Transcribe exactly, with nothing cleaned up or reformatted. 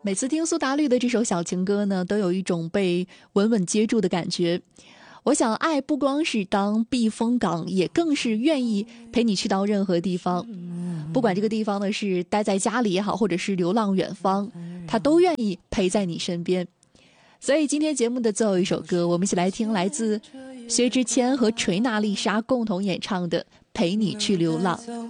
每次听苏打绿的这首小情歌呢，都有一种被稳稳接住的感觉。我想爱不光是当避风港，也更是愿意陪你去到任何地方，不管这个地方呢是待在家里也好，或者是流浪远方，他都愿意陪在你身边。所以今天节目的最后一首歌，我们一起来听来自薛之谦和锤娜丽莎共同演唱的《陪你去流浪》。